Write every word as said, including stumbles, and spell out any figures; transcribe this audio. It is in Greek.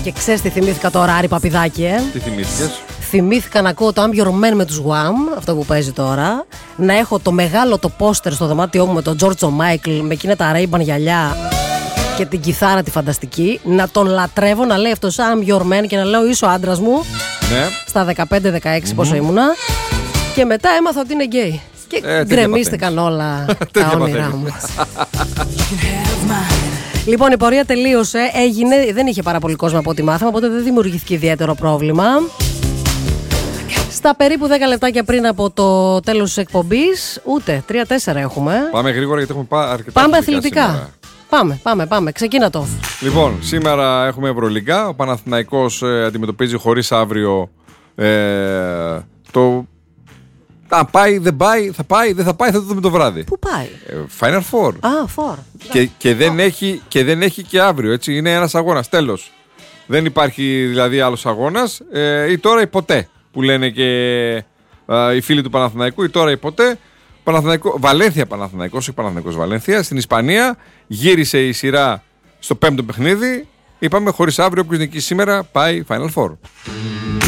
Και ξέρεις τι θυμήθηκα τώρα, Άρη Παπηδάκη, ε? Τι θυμήθηκες? Θυμήθηκα να ακούω το I'm Your Man με τους Wham, αυτό που παίζει τώρα. Να έχω το μεγάλο το πόστερ στο δωμάτιό μου με τον George Michael, με εκείνα τα Ray-Ban γυαλιά και την κιθάρα τη φανταστική. Να τον λατρεύω, να λέει αυτός I'm Your Man και να λέω είσαι ο άντρας μου. Ναι. Στα δεκαπέντε δεκαέξι mm-hmm. πόσο ήμουνα. Και μετά έμαθα ότι είναι γκέι. Και ε, γκρεμίστηκαν όλα τα όνειρά μου. Λοιπόν, η πορεία τελείωσε. Έγινε, δεν είχε πάρα πολύ κόσμο από ό,τι μάθαμε, οπότε δεν δημιουργήθηκε ιδιαίτερο πρόβλημα. Στα περίπου δέκα λεπτάκια πριν από το τέλος της εκπομπής, ούτε τρία τέσσερα έχουμε. Πάμε γρήγορα γιατί έχουμε πά, αρκετά. Πάμε αθλητικά. Σήμερα. Πάμε, πάμε, πάμε. Ξεκίνα το. Λοιπόν, σήμερα έχουμε Ευρωλίγκα. Ο Παναθηναϊκός ε, αντιμετωπίζει χωρίς αύριο ε, το. Α, πάει, δεν πάει, θα πάει, δεν θα πάει, θα το δούμε το βράδυ. Πού πάει? Ε, Final Four. Α, Four. Και, και, δεν έχει, και δεν έχει και αύριο, έτσι. Είναι ένας αγώνας, τέλος. Δεν υπάρχει δηλαδή άλλος αγώνας. Ε, ή τώρα ή ποτέ, που λένε και ε, οι φίλοι του Παναθηναϊκού. Ή τώρα ή ποτέ. Παναθηναϊκό, Βαλένθια Παναθηναϊκός, όχι Παναθηναϊκός Βαλένθια. Στην Ισπανία γύρισε η σειρά στο πέμπτο παιχνίδι. Είπαμε χωρίς αύριο, όποιος νικήσει σήμερα πάει Final Four.